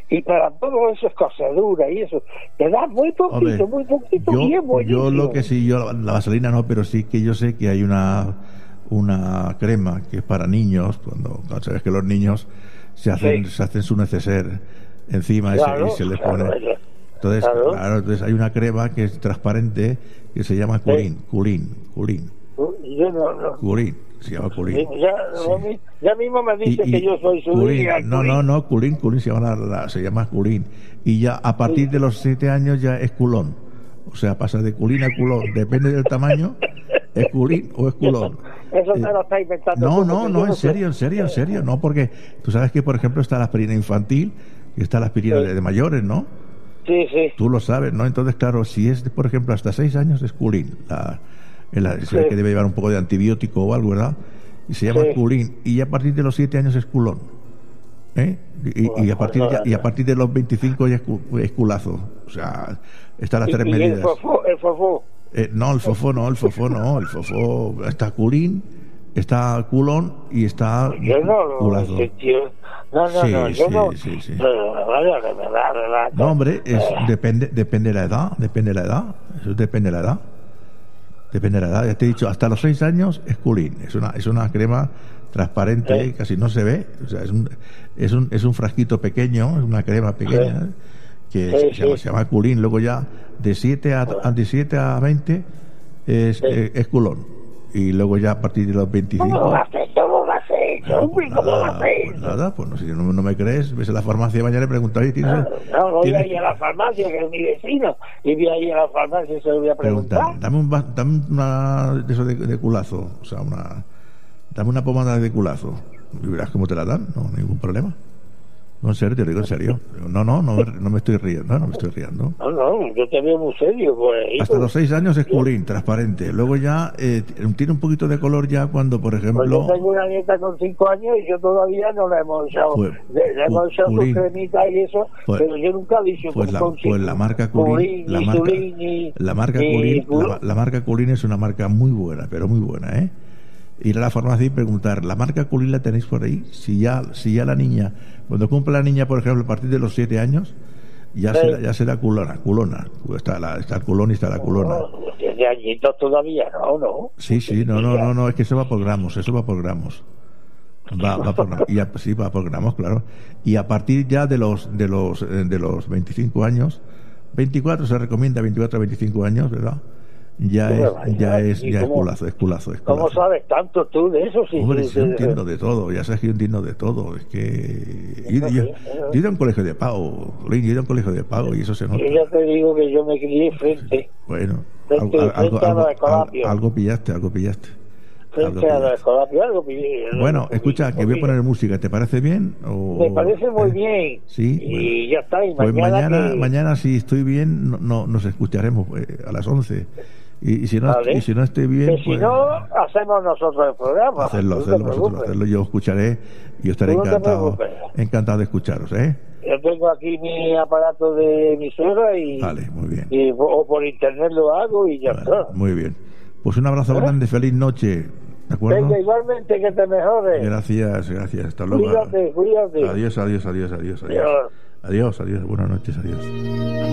Y para todo eso es cosedura y eso, te da muy poquito, y es buenísimo. Yo lo que sí, la vaselina no, pero sí que yo sé que hay una crema que es para niños, cuando sabes que los niños se hacen su neceser encima, claro, y se les pone. Entonces, entonces hay una crema que es transparente que se llama Culín. Yo no. Culín, se llama Culín. Ya mismo me dice que yo soy su hija. No, Culín se llama Culín. Y ya a partir de los 7 años ya es culón. O sea, pasa de culín a culón, depende del tamaño, es culín o es culón. Eso se lo está inventando. No, en serio. No, porque tú sabes que, por ejemplo, está la aspirina infantil y está la aspirina de mayores, ¿no? Sí. Tú lo sabes, ¿no? Entonces, claro, si es, por ejemplo, hasta 6 años es culín. Se ve que debe llevar un poco de antibiótico o algo, ¿verdad? Y se llama culín. Y a partir de los 7 años es culón. Y a partir de los 25 ya es culazo. O sea, están las 3 medidas. El fofó. No, el fofó no. El fofó está culín, está culón y está culazo. Sí. No, hombre, depende de la edad. Eso depende de la edad. Ya te he dicho, hasta los 6 años es culín. Es una crema transparente, casi no se ve. O sea, es un frasquito pequeño, es una crema pequeña que se llama culín. Luego ya de 7 a 20 es culón. Y luego ya a partir de los 25... ¿Cómo va a ser? Pues nada, pues no sé, no me crees, ves a la farmacia mañana y preguntas, no voy a ir a la farmacia, que es mi vecino, y voy a ir a la farmacia y se lo voy a preguntar. Dame una de eso de culazo, o sea, dame una pomada de culazo, y verás cómo te la dan, no ningún problema. No, en serio, te lo digo en serio. No me estoy riendo, no me estoy riendo. No, yo te veo muy serio. Pues, hasta los 6 años es culín, transparente. Luego ya tiene un poquito de color ya cuando, por ejemplo... Pues yo tengo una nieta con 5 años y yo todavía no la hemos echado. Le hemos echado su cremita y eso, pero yo nunca he dicho... Pues la marca Culín... La marca Culín es una marca muy buena, pero muy buena, ¿eh? Ir a la farmacia y preguntar, ¿la marca Culín la tenéis por ahí? Si ya la niña, cuando cumple la niña, por ejemplo, a partir de los 7 años, ya será culona. Está el culón y está la culona. No, 7 añitos todavía, no. Sí, no, es que eso va por gramos. Va por gramos. Va por gramos, claro. Y a partir ya de los 25 años, 24 se recomienda, 24 a 25 años, ¿verdad? Ya es culazo. ¿Cómo sabes tanto tú de eso? Hombre, yo entiendo de todo, ya sabes que yo entiendo de todo. Es que yo he ido a un colegio de pago, y eso se nota. Yo ya te digo que yo me crié frente. Bueno, algo pillaste. Frente a los escolapios, algo pillé. Bueno, escucha, que voy a poner música, ¿te parece bien? Me parece muy bien. Sí. Y ya está, y pues mañana si estoy bien, nos escucharemos a las 11. Y si no estoy bien, que si no hacemos nosotros el programa. Hacerlo, yo escucharé y estaré encantado de escucharos, Yo tengo aquí mi aparato de emisora y vale, muy bien. O por internet lo hago y ya está. Muy bien. Pues un abrazo grande, feliz noche. ¿De acuerdo? Venga, igualmente, que te mejores. Gracias, hasta luego. Cuídate. Adiós. Adiós, buenas noches, adiós.